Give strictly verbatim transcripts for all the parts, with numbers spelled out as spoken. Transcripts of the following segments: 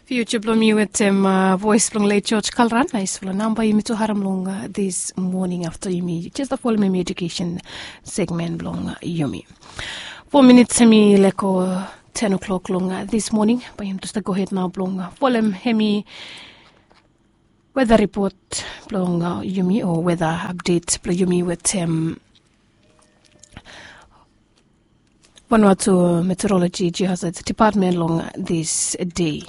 Future blom with um, uh, voice from late George Kalran. Nice for a number you to haram long uh, this morning after you me. Just a full me education segment long yumi. Four minutes hemi leko ten o'clock long uh, this morning. By him just go ahead now long uh, volume hemi weather report long uh, yumi or weather update blo yumi with um Vanuatu Meteorology Geohazards Department long uh, this day.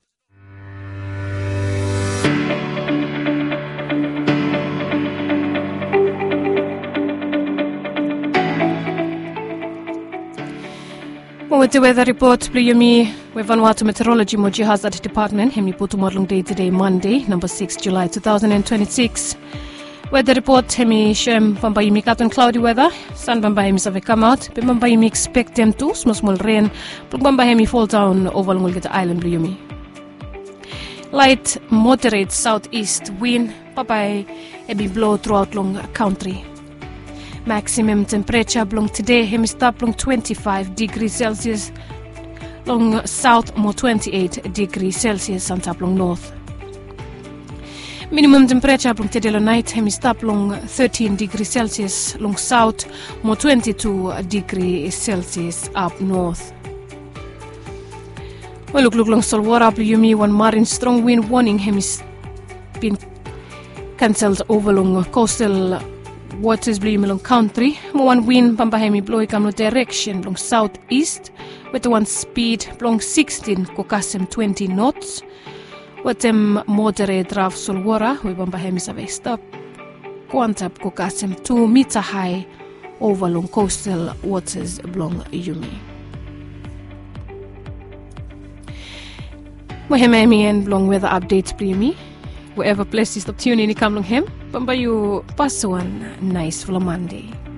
With the weather report, Bluyumi, with Vanuatu Meteorology Moji Hazard Department, Hemi Putu Modlung Day today, Monday, number sixth July two thousand twenty-six. Weather report, Hemi Shem Bambayimi Katon cloudy weather, Sun Bambayimi have come out, Bambayimi expect them to, small small rain, Bambayimi fall down over Lungulgeta Island, Bluyumi. Light, moderate southeast wind, Babai, Ebi blow throughout long country. Maximum temperature long today, hemistap long twenty-five degrees Celsius, long south more twenty-eight degrees Celsius, and tap long north. Minimum temperature long today night, hemistap long thirteen degrees Celsius, long south more twenty-two degrees Celsius up north. Well, look, look, long Solwara, Bluyumi, one marine strong wind warning, hemis been cancelled over long coastal waters Bluyumi long country. One wind Bambahemi blow come direction long southeast with one speed long sixteen kokasem twenty knots. With them moderate rough Solwara we Bambahemi save stop quantap kokasem two meter high over long coastal waters blong Yumi. Mohememi and long weather updates Bluyumi. Wherever place is stop tuning in come long him. Bamba you pass one nice for Monday.